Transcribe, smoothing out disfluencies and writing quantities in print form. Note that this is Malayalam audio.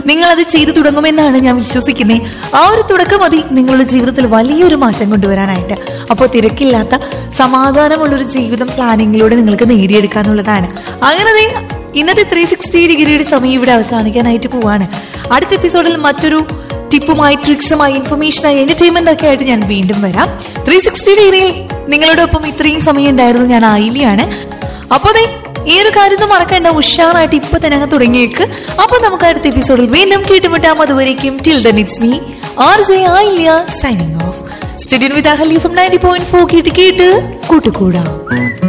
നിങ്ങൾ അത് ചെയ്തു തുടങ്ങുമെന്നാണ് ഞാൻ വിശ്വസിക്കുന്നത്. ആ ഒരു തുടക്കം മതി നിങ്ങളുടെ ജീവിതത്തിൽ വലിയൊരു മാറ്റം കൊണ്ടുവരാനായിട്ട്. അപ്പോൾ തിരക്കില്ലാത്ത സമാധാനമുള്ളൊരു ജീവിതം പ്ലാനിങ്ങിലൂടെ നിങ്ങൾക്ക് നേടിയെടുക്കാന്നുള്ളതാണ്. അങ്ങനെ ഇന്നത്തെ 360 ഡിഗ്രിയുടെ സമയം ഇവിടെ അവസാനിക്കാനായിട്ട് പോവാണ്. അടുത്ത എപ്പിസോഡിൽ മറ്റൊരു ടിപ്പുമായി, ട്രിക്സുമായി, ഇൻഫർമേഷനായി, എന്റർടൈൻമെന്റ് ഒക്കെ ആയിട്ട് ഞാൻ വീണ്ടും വരാം. 360 ഡിഗ്രിയിൽ നിങ്ങളോടൊപ്പം ഇത്രയും സമയം ഉണ്ടായിരുന്നു ഞാൻ ആയില്യാണ്. അപ്പൊ ഈ ഒരു കാര്യം മറക്കണ്ട, ഉഷാറായിട്ട് ഇപ്പൊ തന്നെ അങ്ങ് തുടങ്ങിയേക്ക്. അപ്പൊ നമുക്ക് അടുത്ത എപ്പിസോഡിൽ വീണ്ടും കേട്ടുമുട്ടാം. അതുവരേക്കും till then it's me RJ Ayilya signing off. Studio with അഹലി from 90.4 കേട്ട് കൂട്ടുകൂടാം.